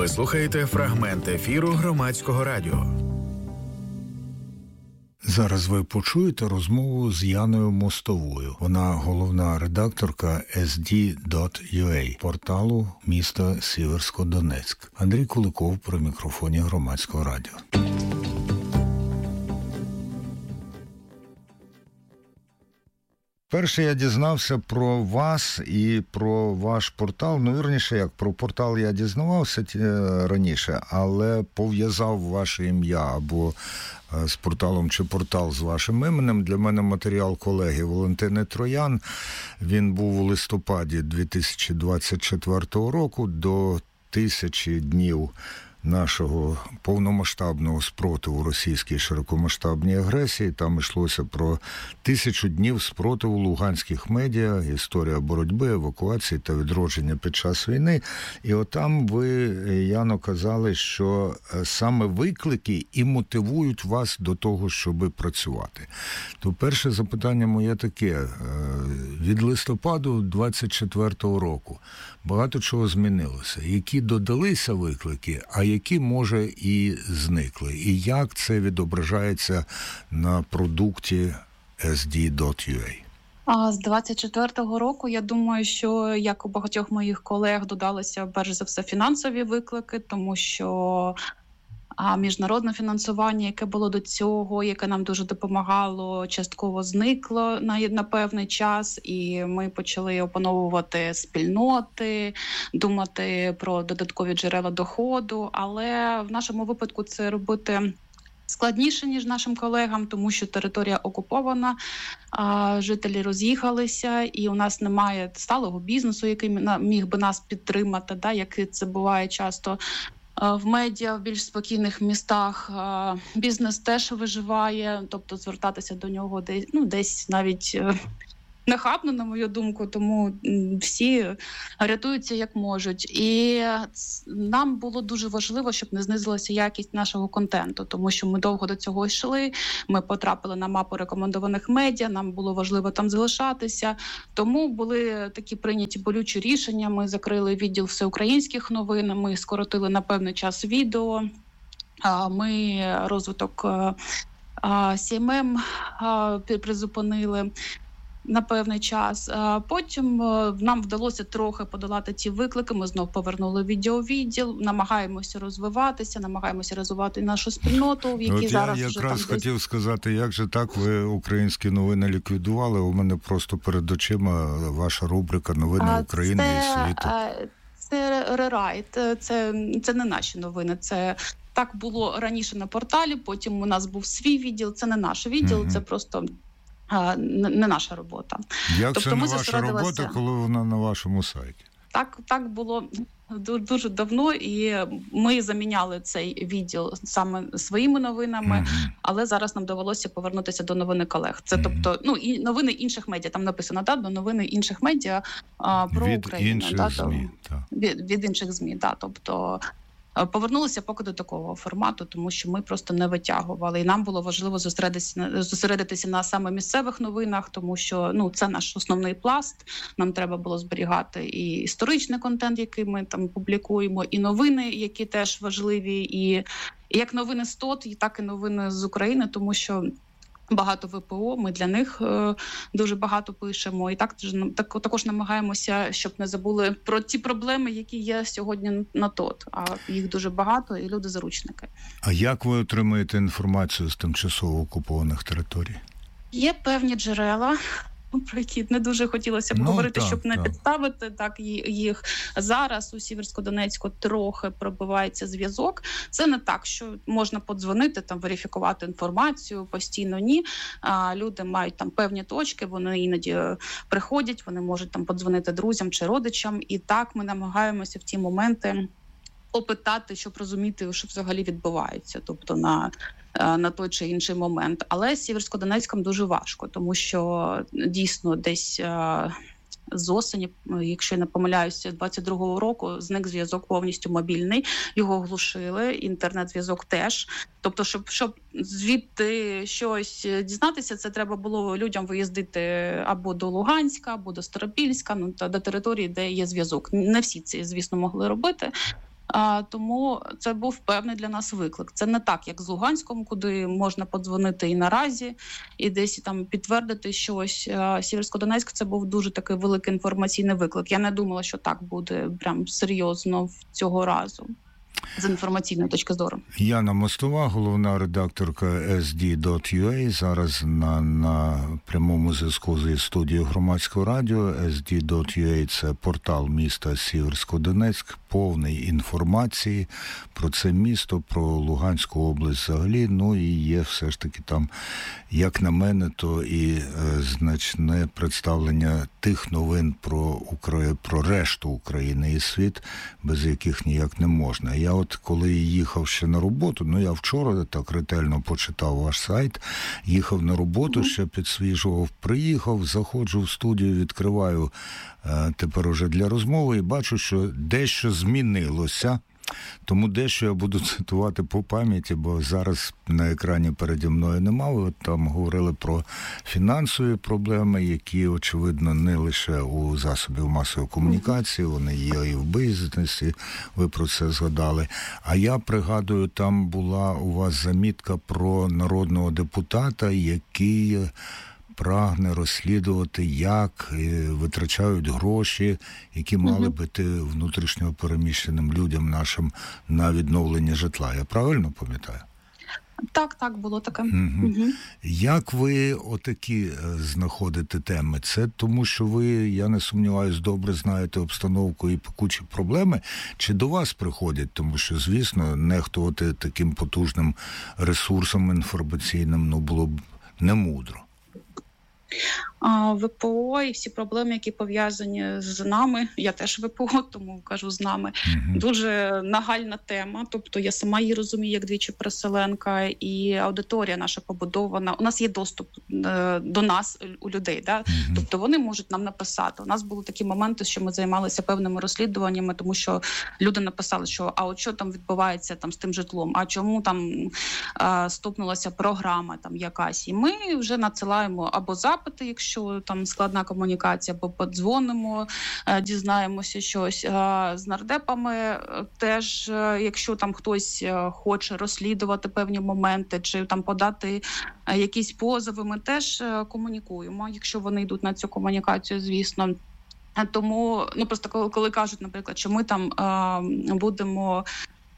Ви слухаєте фрагмент ефіру Громадського радіо. Зараз ви почуєте розмову з Яною Мостовою. Вона головна редакторка SD.ua, порталу міста Сіверсько-Донецьк. Андрій Куликов при мікрофоні Громадського радіо. Перше я дізнався про вас і про ваш портал. Ну, вірніше, як про портал я дізнавався раніше, але пов'язав ваше ім'я або з порталом чи портал з вашим іменем. Для мене матеріал колеги Валентини Троян. Він був у листопаді 2024 року до 1000 днів нашого повномасштабного спротиву російській широкомасштабній агресії. Там йшлося про 1000 днів спротиву луганських медіа, історія боротьби, евакуації та відродження під час війни. І отам ви, Яно, казали, що саме виклики і мотивують вас до того, щоб працювати. То перше запитання моє таке. Від листопаду 24-го року багато чого змінилося. Які додалися виклики, а які, може, і зникли. І як це відображається на продукті SD.ua? З 24-го року, я думаю, що, як у багатьох моїх колег, додалися, перш за все, фінансові виклики, тому що міжнародне фінансування, яке було до цього, яке нам дуже допомагало, частково зникло на певний час, і ми почали опановувати спільноти, думати про додаткові джерела доходу, але в нашому випадку це робити складніше, ніж нашим колегам, тому що територія окупована, жителі роз'їхалися, і у нас немає сталого бізнесу, який міг би нас підтримати, як це буває часто. В медіа, в більш спокійних містах бізнес теж виживає, тобто звертатися до нього десь навіть нахабно, на мою думку, тому всі рятуються як можуть. І нам було дуже важливо, щоб не знизилася якість нашого контенту, тому що ми довго до цього йшли, ми потрапили на мапу рекомендованих медіа, нам було важливо там залишатися, тому були такі прийняті болючі рішення, ми закрили відділ всеукраїнських новин, ми скоротили на певний час відео, ми розвиток CMM призупинили на певний час. Потім нам вдалося трохи подолати ті виклики, ми знов повернули відеовідділ, намагаємося розвиватися, намагаємося розвивати нашу спільноту, в якій зараз я вже якраз там хотів сказати, як же так ви українські новини ліквідували? У мене просто перед очима ваша рубрика «Новини України і світу». Це рерайт, це не наші новини, це так було раніше на порталі, потім у нас був свій відділ, це не наш відділ, це просто не наша робота. Як тобто це не ваша робота, коли вона на вашому сайті? Так було дуже давно, і ми заміняли цей відділ саме своїми новинами, але зараз нам довелося повернутися до новини колег. Це тобто, і новини інших медіа, там написано, до новини інших медіа про Україну. Від інших ЗМІ, тобто повернулися поки до такого формату, тому що ми просто не витягували. І нам було важливо зосередитися на саме місцевих новинах, тому що це наш основний пласт. Нам треба було зберігати і історичний контент, який ми там публікуємо, і новини, які теж важливі, і як новини з ТОТ, так і новини з України, тому що багато ВПО, ми для них дуже багато пишемо. І також намагаємося, щоб не забули про ті проблеми, які є сьогодні на ТОТ. А їх дуже багато, і люди-заручники. А як ви отримуєте інформацію з тимчасово окупованих територій? Є певні джерела, про які не дуже хотілося б говорити, щоб не підставити їх. Зараз у Сіверсько-Донецьку трохи пробивається зв'язок. Це не так, що можна подзвонити, верифікувати інформацію, постійно ні. Люди мають там певні точки, вони іноді приходять, вони можуть там подзвонити друзям чи родичам. І так ми намагаємося в ті моменти опитати, щоб розуміти, що взагалі відбувається, тобто на той чи інший момент. Але з Сіверсько-Донецьком дуже важко, тому що дійсно десь з осені, якщо я не помиляюся, 22-го року зник зв'язок повністю мобільний, його оглушили, інтернет-зв'язок теж. Тобто, щоб звідти щось дізнатися, це треба було людям виїздити або до Луганська, або до Старопільська, до території, де є зв'язок. Не всі це, звісно, могли робити. Тому це був певний для нас виклик. Це не так, як з Луганськом, куди можна подзвонити і наразі, і десь там підтвердити щось. Сєвєрсько-Донецьк – це був дуже такий великий інформаційний виклик. Я не думала, що так буде прям серйозно цього разу. З інформаційної точки зору. Яна Мостова, головна редакторка SD.ua, зараз на прямому зв'язку зі студією Громадського радіо. SD.ua – це портал міста Сєвєрсько-Донецьк, повний інформації про це місто, про Луганську область взагалі. Ну і є все ж таки там, як на мене, то і значне представлення тих новин про решту України і світ, без яких ніяк не можна. Я от коли їхав ще на роботу, я вчора так ретельно почитав ваш сайт, їхав на роботу, ще підсвіжував, приїхав, заходжу в студію, відкриваю тепер уже для розмови і бачу, що дещо змінилося. Тому дещо я буду цитувати по пам'яті, бо зараз на екрані переді мною нема. Ви от там говорили про фінансові проблеми, які, очевидно, не лише у засобів масової комунікації, вони є і в бізнесі, ви про це згадали. А я пригадую, там була у вас замітка про народного депутата, який прагне розслідувати, як витрачають гроші, які мали бути внутрішньо переміщеним людям нашим на відновлення житла. Я правильно пам'ятаю? Так, було таке. Як ви отакі знаходите теми? Це тому, що ви, я не сумніваюсь, добре знаєте обстановку і пекучі проблеми? Чи до вас приходять? Тому що, звісно, нехтувати таким потужним ресурсом інформаційним, було б немудро. ВПО і всі проблеми, які пов'язані з нами, я теж ВПО, тому кажу з нами, дуже нагальна тема, тобто я сама її розумію як двічі переселенка, і аудиторія наша побудована, у нас є доступ до нас, у людей, да? Тобто вони можуть нам написати. У нас були такі моменти, що ми займалися певними розслідуваннями, тому що люди написали, що от що там відбувається там з тим житлом, а чому там стопнулася програма там якась, і ми вже надсилаємо або запити, якщо там складна комунікація, або подзвонимо, дізнаємося щось. З нардепами теж, якщо там хтось хоче розслідувати певні моменти, чи там подати якісь позови, ми теж комунікуємо, якщо вони йдуть на цю комунікацію, звісно. Тому, просто коли кажуть, наприклад, що ми там будемо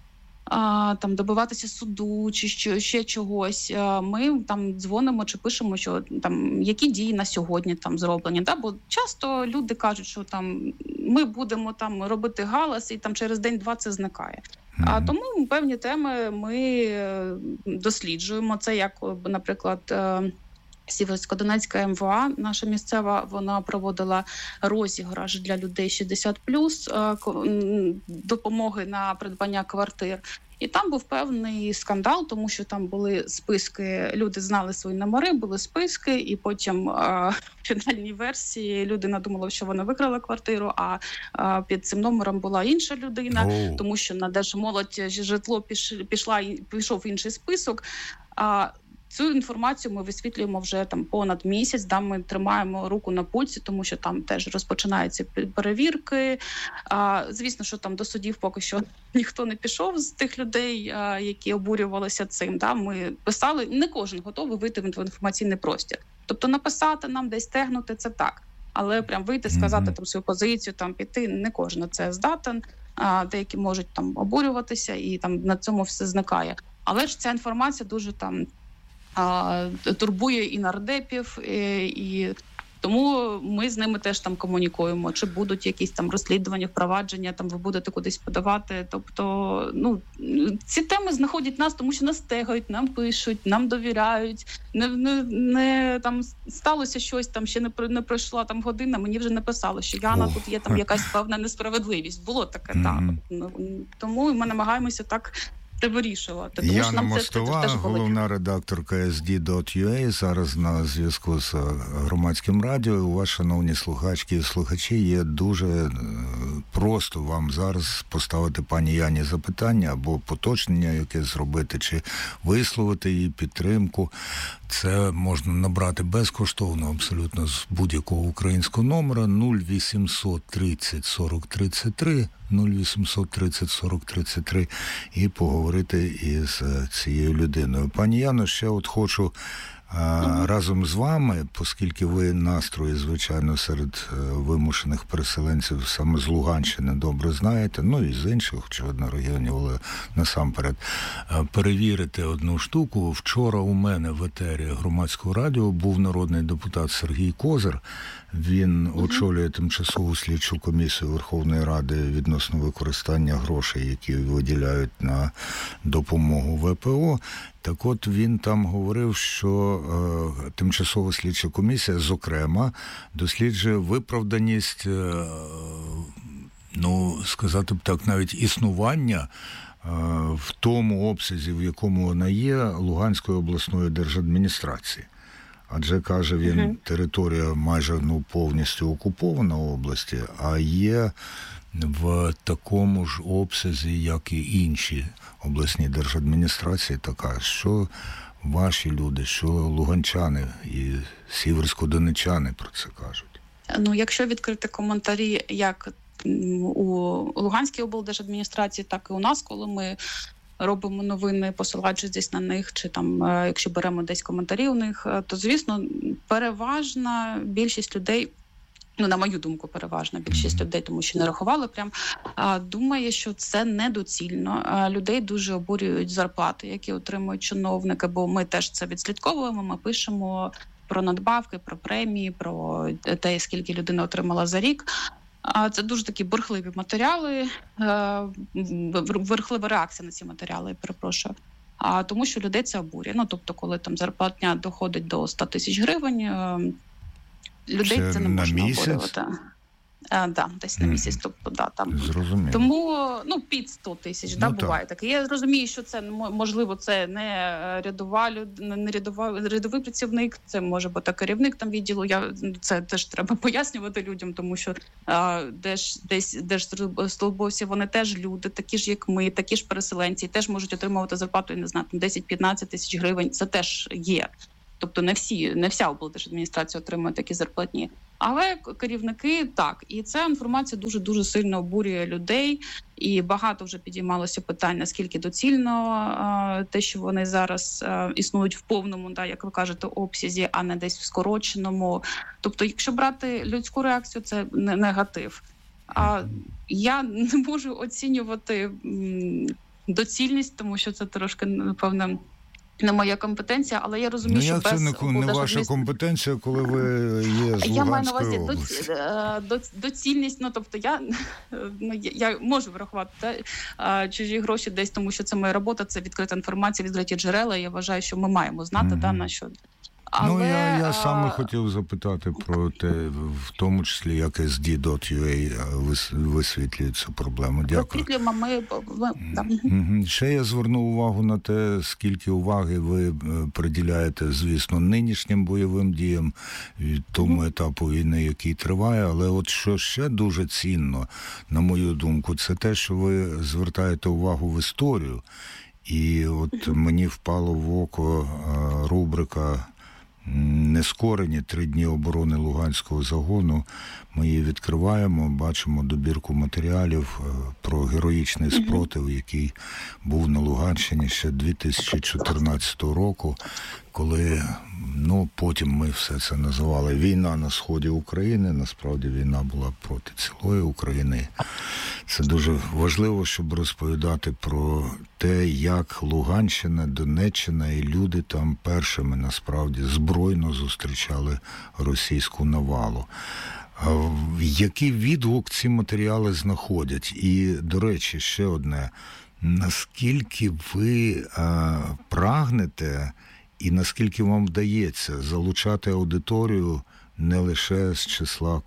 там добиватися суду чи ще чогось, ми там дзвонимо чи пишемо, що там які дії на сьогодні там зроблені. Да? Бо часто люди кажуть, що там ми будемо там робити галас, і там через день-два це зникає. Тому певні теми ми досліджуємо. Це як, наприклад, Сєвєрсько-Донецька МВА, наша місцева, вона проводила розіграш для людей 60+, допомоги на придбання квартир. І там був певний скандал, тому що там були списки, люди знали свої номери, були списки, і потім в фінальній версії людина думала, що вона викрала квартиру, а під цим номером була інша людина, тому що на Держмолодь житло пішов інший список. Цю інформацію ми висвітлюємо вже там понад місяць, да, ми тримаємо руку на пульсі, тому що там теж розпочинаються перевірки. Звісно, що там до судів поки що ніхто не пішов з тих людей, які обурювалися цим. Да. Ми писали, не кожен готовий вийти в інформаційний простір. Тобто написати нам, десь тегнути – це так. Але прям вийти, сказати там свою позицію, там піти, не кожен на це здатен. Деякі можуть там обурюватися і там на цьому все зникає. Але ж ця інформація дуже там турбує і нардепів, і тому ми з ними теж там комунікуємо, чи будуть якісь там розслідування, впровадження, там ви будете кудись подавати. Тобто, ці теми знаходять нас, тому що нас тегають, нам пишуть, нам довіряють. Не там сталося щось, там ще не пройшла там година, мені вже написали, що Яна, тут є там якась певна несправедливість. Було таке, так. Тому ми намагаємося так вирішувати. Яна Мостова, головна редакторка SD.ua, зараз на зв'язку з Громадським радіо. У вас, шановні слухачки і слухачі, є дуже просто вам зараз поставити пані Яні запитання або поточнення яке зробити, чи висловити її підтримку. Це можна набрати безкоштовно абсолютно з будь-якого українського номера 0800 30 40 33. 0800 30 40 33 і поговорити із цією людиною. Пані Яно, ще от хочу разом з вами, оскільки ви настрої, звичайно, серед вимушених переселенців саме з Луганщини добре знаєте, ну і з інших, очевидно, регіонів, але насамперед, перевірити одну штуку. Вчора у мене в етері Громадського радіо був народний депутат Сергій Козир. Він очолює тимчасову слідчу комісію Верховної Ради відносно використання грошей, які виділяють на допомогу ВПО. Так от він там говорив, що тимчасова слідча комісія, зокрема, досліджує виправданість, сказати б так, навіть існування в тому обсязі, в якому вона є, Луганської обласної держадміністрації. Адже, каже він, територія майже повністю окупована області, а є в такому ж обсязі, як і інші обласні держадміністрації, така, що ваші люди, що луганчани і сіверськодонеччани про це кажуть. Якщо відкрити коментарі, як у Луганській облдержадміністрації, так і у нас, коли ми робимо новини, посилаючись десь на них, чи там, якщо беремо десь коментарі у них, то, звісно, переважна більшість людей, на мою думку, переважна більшість людей, тому що не рахували прям, думає, що це недоцільно. Людей дуже обурюють зарплати, які отримують чиновники, бо ми теж це відслідковуємо, ми пишемо про надбавки, про премії, про те, скільки людина отримала за рік. Це дуже такі бурхливі матеріали, бурхлива реакція на ці матеріали, перепрошую. Тому що людей це обурює. Тобто, коли там зарплатня доходить до 100 тисяч гривень, людей це не можна обурювати. Десь на місяць, тобто, там. Зрозуміло. Тому, під 100 тисяч, буває таке. Я розумію, що це, можливо, це не рядовий працівник, це може бути керівник там відділу. Це теж треба пояснювати людям, тому що держслужбовці, вони теж люди, такі ж, як ми, такі ж переселенці, теж можуть отримувати зарплату, 10-15 тисяч гривень, це теж є. Тобто не вся облдержадміністрація отримує такі зарплатні. Але керівники так. І ця інформація дуже-дуже сильно обурює людей. І багато вже підіймалося питань, наскільки доцільно те, що вони зараз існують в повному, як ви кажете, обсязі, а не десь в скороченому. Тобто, якщо брати людську реакцію, це негатив. Я не можу оцінювати доцільність, тому що це трошки, напевно, не моя компетенція, але я розумію, що без... Як це не ваша компетенція, коли ви є з Луганської області? Я маю на увазі доцільність, тобто я можу врахувати чужі гроші десь, тому що це моя робота, це відкрита інформація, відкриті джерела, і я вважаю, що ми маємо знати, на що... Але, я саме хотів запитати про те, в тому числі, як SD.ua висвітлює цю проблему. Дякую. Ще я звернув увагу на те, скільки уваги ви приділяєте, звісно, нинішнім бойовим діям, тому етапу війни, який триває, але от що ще дуже цінно, на мою думку, це те, що ви звертаєте увагу в історію. І от мені впало в око рубрика «Нескорені. 3 дні оборони Луганського загону». Ми її відкриваємо, бачимо добірку матеріалів про героїчний спротив, який був на Луганщині ще 2014 року, коли, потім ми все це називали війна на сході України. Насправді війна була проти цілої України. Це дуже важливо, щоб розповідати про те, як Луганщина, Донеччина і люди там першими, насправді, збройно зустрічали російську навалу. Який відгук ці матеріали знаходять? І, до речі, ще одне. Наскільки ви прагнете і наскільки вам вдається залучати аудиторію не лише з числа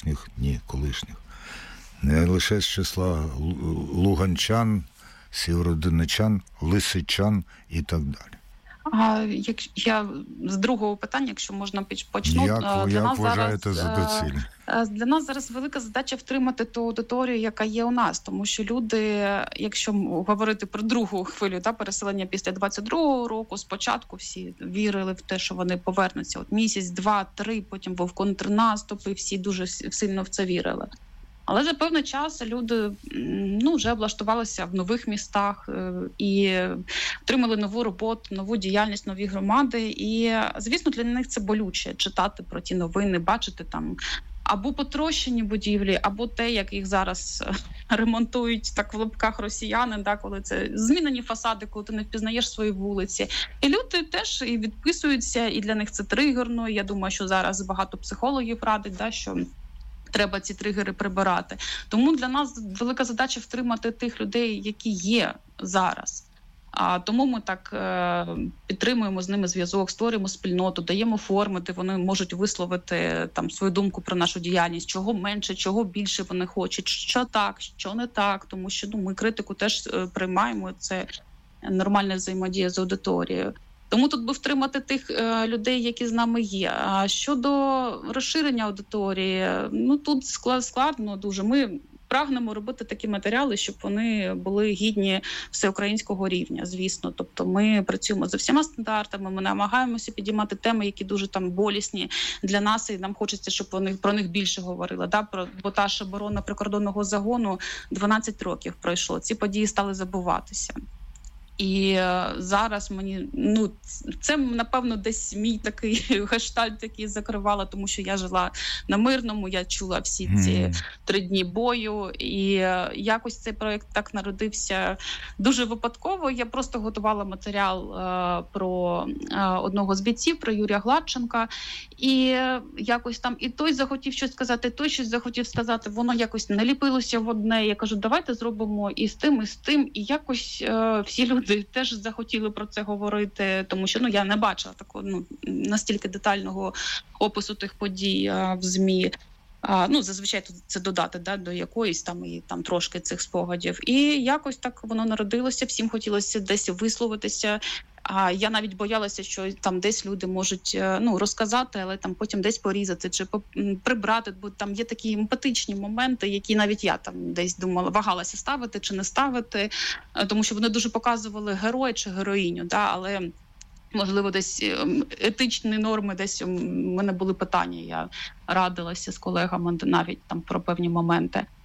не лише з числа луганчан, сєвєродонеччан, лисичан і так далі? Я з другого питання, якщо можна почну. Як вважаєте за доцільне? Для нас зараз велика задача втримати ту аудиторію, яка є у нас. Тому що люди, якщо говорити про другу хвилю переселення після 22-го року, спочатку всі вірили в те, що вони повернуться. От місяць, 2, 3, потім був контрнаступ, і всі дуже сильно в це вірили. Але за певний час люди вже облаштувалися в нових містах і отримали нову роботу, нову діяльність, нові громади. І, звісно, для них це болюче читати про ті новини, бачити там або потрощені будівлі, або те, як їх зараз ремонтують, так в лапках, росіяни, коли це змінені фасади, коли ти не впізнаєш свої вулиці. І люди теж і відписуються, і для них це тригерно. Я думаю, що зараз багато психологів радить, що треба ці тригери прибирати. Тому для нас велика задача втримати тих людей, які є зараз. Тому ми так підтримуємо з ними зв'язок, створюємо спільноту, даємо форми, де вони можуть висловити там свою думку про нашу діяльність, чого менше, чого більше вони хочуть, що так, що не так, тому що ми критику теж приймаємо, це нормальна взаємодія з аудиторією. Тому тут би втримати тих людей, які з нами є. А щодо розширення аудиторії, тут складно дуже. Ми прагнемо робити такі матеріали, щоб вони були гідні всеукраїнського рівня, звісно. Тобто ми працюємо за всіма стандартами, ми намагаємося підіймати теми, які дуже там болісні для нас, і нам хочеться, щоб вони про них більше говорили. Бо та ж оборона прикордонного загону 12 років пройшло. Ці події стали забуватися. І зараз мені, це, напевно, десь мій такий гештальт, який закривала, тому що я жила на Мирному, я чула всі ці 3 дні бою, і якось цей проєкт так народився дуже випадково. Я просто готувала матеріал про одного з бійців, про Юрія Гладченка, і якось там і той захотів щось сказати, той щось захотів сказати, воно якось не ліпилося в одне. Я кажу, давайте зробимо і з тим, і якось всі люди теж захотіли про це говорити, тому що я не бачила такого настільки детального опису тих подій в ЗМІ. Зазвичай це додати до якоїсь там трошки цих спогадів. І якось так воно народилося, всім хотілося десь висловитися. Я навіть боялася, що там десь люди можуть розказати, але там потім десь порізати чи прибрати, бо там є такі емпатичні моменти, які навіть я там десь думала, вагалася ставити чи не ставити, тому що вони дуже показували героя чи героїню, але можливо, десь етичні норми, десь у мене були питання, я радилася з колегами навіть там про певні моменти.